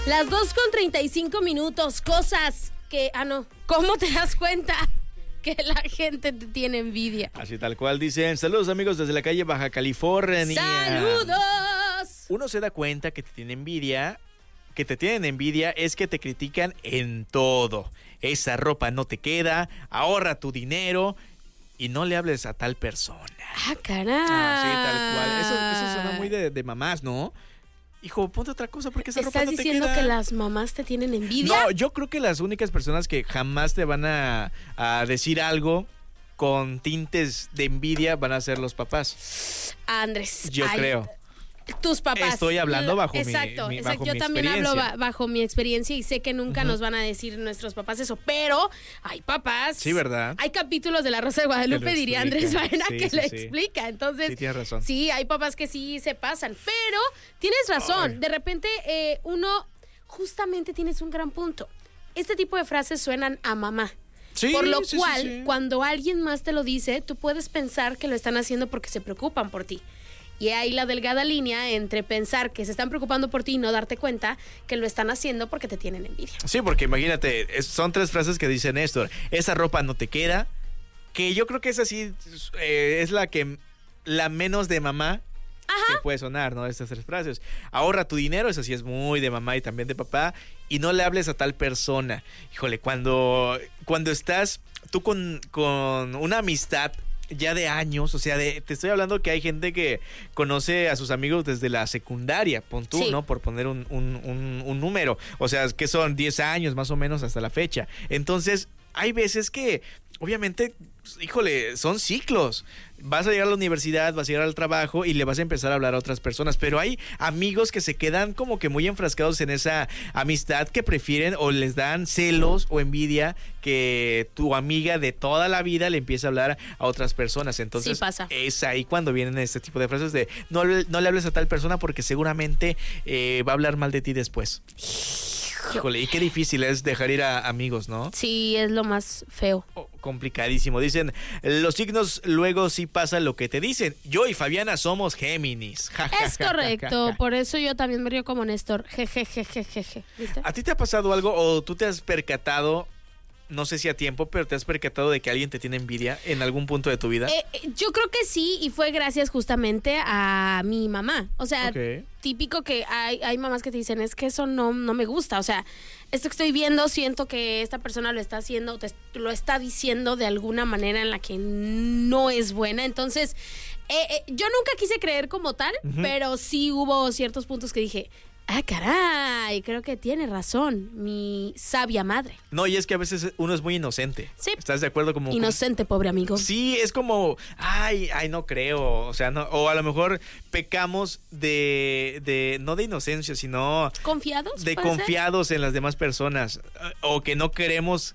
Las 2:35, cosas que... no, ¿cómo te das cuenta que la gente te tiene envidia? Así tal cual dicen. Saludos amigos desde la calle Baja California. ¡Saludos! Uno se da cuenta que te tienen envidia, es que te critican en todo. Esa ropa no te queda, ahorra tu dinero y no le hables a tal persona. ¡Ah, caray! Sí, tal cual. Eso suena muy de mamás, ¿no? Hijo, ponte otra cosa porque esa ropa no te queda. ¿Estás diciendo que las mamás te tienen envidia? No, yo creo que las únicas personas que jamás te van a decir algo con tintes de envidia van a ser los papás. Andrés. Yo creo. Tus papás. Estoy hablando bajo exacto, mi yo también hablo bajo mi experiencia y sé que nunca nos van a decir nuestros papás eso, pero hay papás. Sí, ¿verdad? Hay capítulos de La Rosa de Guadalupe, diría Andrés Baena, que lo explica. Entonces, sí, tienes razón. Sí, hay papás que sí se pasan, pero tienes razón. De repente uno justamente tienes un gran punto. Este tipo de frases suenan a mamá. Sí, por lo cual, cuando alguien más te lo dice, tú puedes pensar que lo están haciendo porque se preocupan por ti. Y ahí la delgada línea entre pensar que se están preocupando por ti y no darte cuenta que lo están haciendo porque te tienen envidia. Sí, porque imagínate, son 3 frases que dice Néstor. Esa ropa no te queda, que yo creo que esa sí es la menos de mamá. Ajá. Que puede sonar, ¿no? Estas 3 frases. Ahorra tu dinero, eso sí es muy de mamá y también de papá. Y no le hables a tal persona. Híjole, cuando estás tú con una amistad ya de años, o sea, te estoy hablando que hay gente que conoce a sus amigos desde la secundaria, pon tú, sí, ¿no? Por poner un número, o sea, que son 10 años más o menos hasta la fecha. Entonces, hay veces que, obviamente, híjole, son ciclos. Vas a llegar a la universidad, vas a llegar al trabajo y le vas a empezar a hablar a otras personas, pero hay amigos que se quedan como que muy enfrascados en esa amistad que prefieren o les dan celos o envidia que tu amiga de toda la vida le empieza a hablar a otras personas. Entonces, sí pasa. Es ahí cuando vienen este tipo de frases de no le hables a tal persona porque seguramente va a hablar mal de ti después. Híjole, y qué difícil es dejar ir a amigos, ¿no? Sí, es lo más feo. Complicadísimo. Dicen, los signos luego sí pasa lo que te dicen. Yo y Fabiana somos Géminis. Es correcto, por eso yo también me río como Néstor. Jejejejeje. ¿Viste? ¿A ti te ha pasado algo o tú te has percatado, no sé si a tiempo, pero te has percatado de que alguien te tiene envidia en algún punto de tu vida? Yo creo que sí, y fue gracias justamente a mi mamá. O sea, típico que hay mamás que te dicen, es que eso no me gusta. O sea, esto que estoy viendo, siento que esta persona lo está haciendo, te lo está diciendo de alguna manera en la que no es buena. Entonces, yo nunca quise creer como tal, pero sí hubo ciertos puntos que dije, caray, creo que tiene razón mi sabia madre. No, y es que a veces uno es muy inocente. Sí. ¿Estás de acuerdo? Inocente, pobre amigo. Sí, es como, ay, no creo. O sea, no, o a lo mejor pecamos de no de inocencia, sino ¿confiados? De confiados en las demás personas. O que no queremos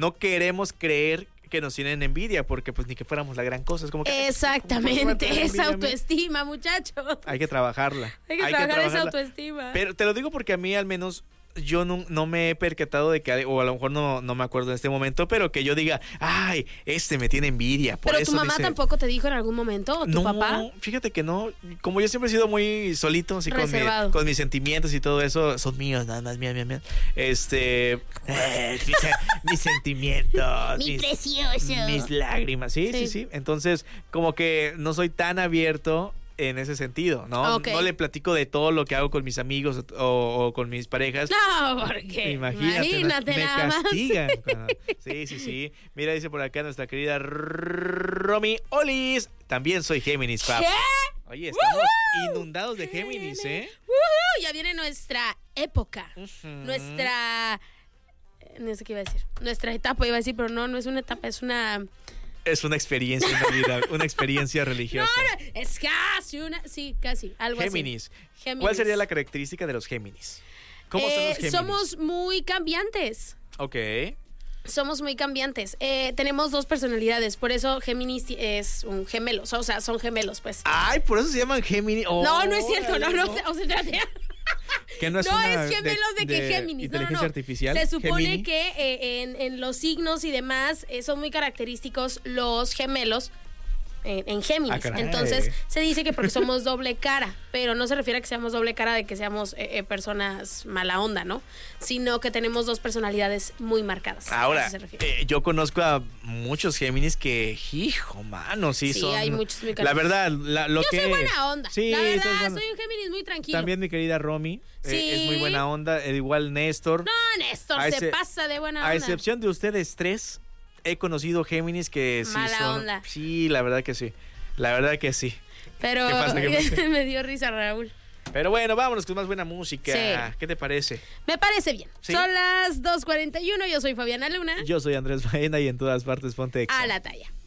creer que nos tienen envidia, porque pues ni que fuéramos la gran cosa. Es como que, exactamente, esa autoestima, muchachos. Hay que trabajarla. Hay que trabajar esa autoestima. Pero te lo digo porque a mí al menos yo no me he percatado de que, o a lo mejor no me acuerdo en este momento, pero que yo diga, ay, me tiene envidia. Por pero eso tu mamá tampoco te dijo en algún momento, o tu papá. No, fíjate que no. Como yo siempre he sido muy solito, así con mis sentimientos y todo eso, son míos, nada más, míos. Mis sentimientos. Mi precioso. Mis lágrimas, sí. Entonces, como que no soy tan abierto en ese sentido, ¿no? Okay. No le platico de todo lo que hago con mis amigos o con mis parejas. No, porque imagínate me nada castigan. Sí. Mira, dice por acá nuestra querida Romy Olis. También soy Géminis, papá. ¿Qué? Oye, estamos inundados de Géminis, ¿eh? Ya viene nuestra época. Nuestra... No sé qué iba a decir. Nuestra etapa iba a decir, pero no es una etapa, es una... Es una experiencia en la vida, una experiencia religiosa. No, es casi algo Géminis. Así. Géminis. ¿Cuál sería la característica de los Géminis? ¿Cómo son los Géminis? Somos muy cambiantes. Ok. Somos muy cambiantes. Tenemos 2 personalidades, por eso Géminis es un gemelo, o sea, son gemelos, pues. Ay, por eso se llaman Géminis. Oh, no es cierto, no. O sea, que no es gemelos de Géminis. Inteligencia artificial. Se supone Gemini. que en los signos y demás son muy característicos los gemelos. en Géminis. Entonces se dice que porque somos doble cara, pero no se refiere a que seamos doble cara de que seamos personas mala onda, ¿no? Sino que tenemos dos personalidades muy marcadas. Ahora, yo conozco a muchos Géminis que, hijo, mano, sí son... hay muchos muy La verdad, yo soy buena onda. Sí, la verdad, soy un Géminis muy tranquilo. También mi querida Romy es muy buena onda, igual Néstor. No, Néstor se pasa de buena onda. A excepción de ustedes tres, he conocido Géminis que sí mala son... onda. Sí, la verdad que sí. La verdad que sí. Pero me dio risa, Raúl. Pero bueno, vámonos con más buena música. Sí. ¿Qué te parece? Me parece bien. ¿Sí? Son las 2:41. Yo soy Fabiana Luna. Yo soy Andrés Baena y en todas partes ponte Exa. A la talla.